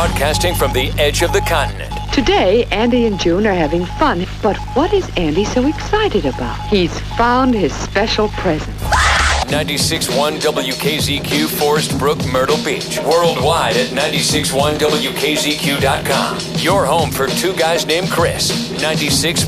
broadcasting from the edge of the continent. Today, Andy and June are having fun, but what is Andy so excited about? He's found his special present. 96.1 WKZQ, Forest Brook, Myrtle Beach. Worldwide at 96.1WKZQ.com. Your home for two guys named Chris. 96.